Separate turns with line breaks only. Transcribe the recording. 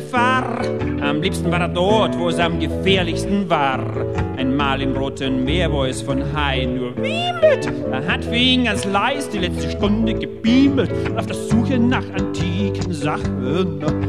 Gefahr. Am liebsten war er dort, wo es am gefährlichsten war. Einmal im Roten Meer, wo es von Haien nur wimmelt. Da hat für ihn ganz leis die letzte Stunde gebiemelt auf der Suche nach antiken Sachen.